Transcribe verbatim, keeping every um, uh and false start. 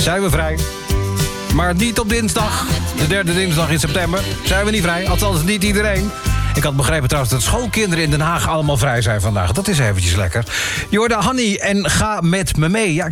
zijn we vrij. Maar niet op dinsdag. De derde dinsdag in september zijn we niet vrij. Althans, niet iedereen. Ik had begrepen trouwens dat schoolkinderen in Den Haag allemaal vrij zijn vandaag. Dat is eventjes lekker. Je hoorde Hanny en Ga met me mee. Ja, ik